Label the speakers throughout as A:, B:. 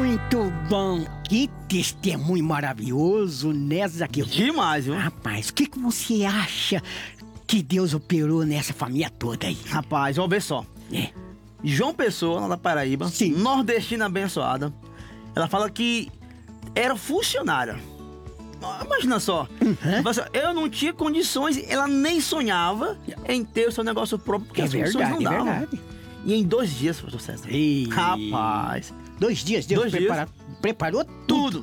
A: Muito bom. Que testemunho maravilhoso, né, Zaqueu?
B: Demais, viu?
A: Rapaz, o que você acha que Deus operou nessa família toda aí?
B: Rapaz, vamos ver só. João Pessoa, lá da Paraíba,
A: Sim.
B: nordestina abençoada, ela fala que era funcionária. Imagina só, eu não tinha condições, ela nem sonhava em ter o seu negócio próprio, porque as condições não davam.
A: verdade.
B: E em 2 dias, pastor César. Rapaz.
A: 2 dias, Deus
B: 2 dias.
A: preparou tudo,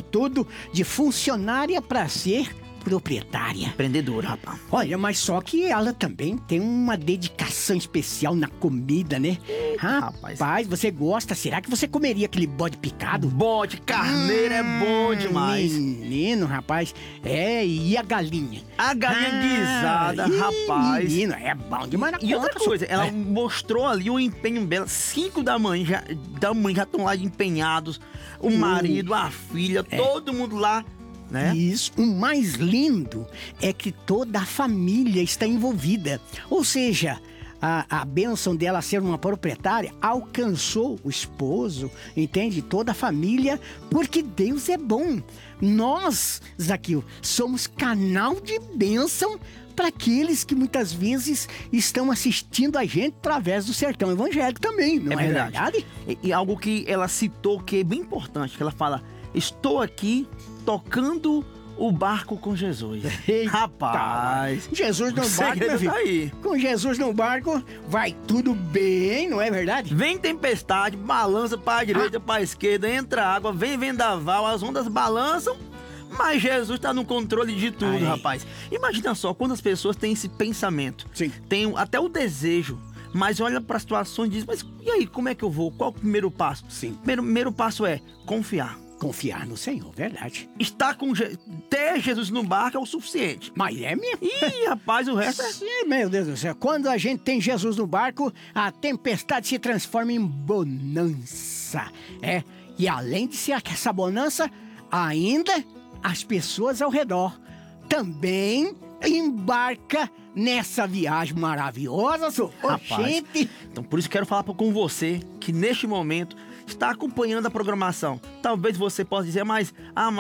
A: de funcionária pra ser proprietária.
B: Empreendedora, rapaz.
A: Olha, mas só que ela também tem uma dedicação especial na comida, né? Rapaz, você gosta? Será que você comeria aquele bode picado?
B: Bode, carneiro é bom demais.
A: Menino, rapaz. E a galinha?
B: A galinha guisada, rapaz.
A: Menino, é bom demais na
B: E outra
A: conta,
B: coisa, ela
A: é.
B: mostrou ali o empenho dela. 5 da manhã já estão lá empenhados. O marido, a filha, todo mundo lá, né?
A: Isso. O mais lindo é que toda a família está envolvida. Ou seja, a bênção dela ser uma proprietária alcançou o esposo, entende? Toda a família, porque Deus é bom. Nós, Zaqueu, somos canal de bênção para aqueles que muitas vezes estão assistindo a gente através do Sertão Evangélico também, não é verdade?
B: E algo que ela citou que é bem importante, que ela fala: estou aqui tocando o barco com Jesus.
A: Eita,
B: rapaz,
A: Jesus no
B: o
A: barco,
B: segredo
A: meu filho.
B: tá aí.
A: Com Jesus no barco, vai tudo bem, não é verdade?
B: Vem tempestade, balança para a direita, para a esquerda, entra água, vem vendaval, as ondas balançam, mas Jesus está no controle de tudo,
A: Aí.
B: rapaz. Imagina só, quantas pessoas têm esse pensamento,
A: Sim.
B: tem até o desejo, mas olha para situações e diz: mas e aí, como é que eu vou? Qual o primeiro passo?
A: Sim.
B: Primeiro passo é confiar.
A: Confiar no Senhor, verdade.
B: Estar com ter Jesus no barco é o suficiente.
A: Mas é mesmo.
B: Ih, rapaz, o resto é...
A: Sim, meu Deus do céu. Quando a gente tem Jesus no barco, a tempestade se transforma em bonança. E além de ser essa bonança, ainda as pessoas ao redor também embarca nessa viagem maravilhosa, senhor.
B: Rapaz,
A: Gente.
B: então por isso quero falar com você que neste momento está acompanhando a programação. Talvez você possa dizer: mas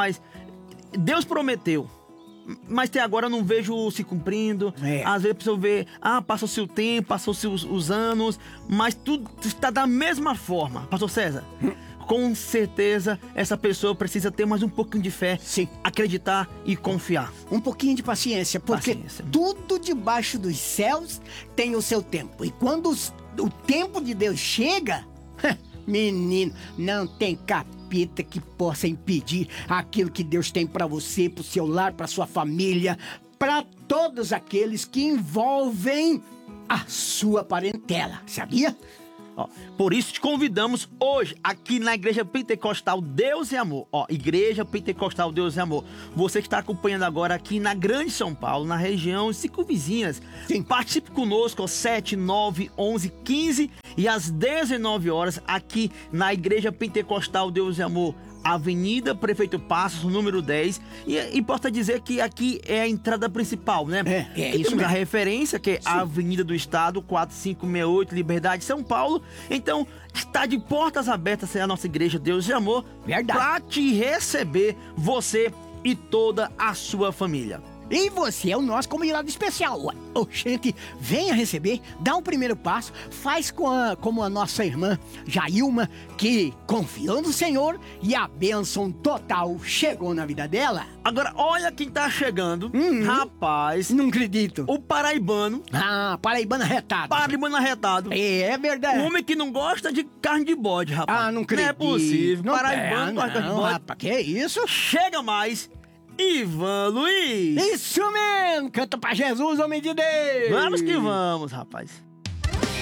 B: Deus prometeu, mas até agora eu não vejo se cumprindo. Às vezes a pessoa vê: passou-se o tempo, passou-se os anos, mas tudo está da mesma forma. Pastor César, com certeza essa pessoa precisa ter mais um pouquinho de fé,
A: Sim.
B: acreditar e confiar.
A: Um pouquinho de paciência, porque tudo debaixo dos céus tem o seu tempo. E quando o tempo de Deus chega, menino, não tem capeta que possa impedir aquilo que Deus tem para você, para o seu lar, para sua família, para todos aqueles que envolvem a sua parentela, sabia?
B: Por isso te convidamos hoje aqui na Igreja Pentecostal Deus e Amor. Igreja Pentecostal Deus e Amor. Você que está acompanhando agora aqui na Grande São Paulo, na região circunvizinhas.
A: Sim.
B: Participe conosco às 7, 9, 11, 15 e às 19 horas aqui na Igreja Pentecostal Deus e Amor. Avenida Prefeito Passos, número 10. E importa dizer que aqui é a entrada principal, né?
A: Isso
B: Temos a
A: mesmo.
B: referência, que é a Avenida do Estado, 4568, Liberdade, São Paulo. Então, está de portas abertas a nossa Igreja Deus de Amor.
A: Verdade.
B: Para te receber, você e toda a sua família.
A: E você é o nosso convidado especial. Gente, venha receber, dá um primeiro passo, faz como a nossa irmã Jailma, que confiou no Senhor e a bênção total chegou na vida dela.
B: Agora, olha quem tá chegando. Rapaz,
A: Não acredito.
B: o paraibano.
A: Paraibana retado.
B: Paraibano arretado.
A: É verdade.
B: O homem que não gosta de carne de bode, rapaz.
A: Não acredito.
B: Não é possível.
A: Não,
B: Paraibano gosta de carne de bode.
A: rapaz, que isso?
B: Chega mais, Ivan Luiz.
A: Isso mesmo, canta pra Jesus, homem de Deus.
B: Vamos que vamos, rapaz.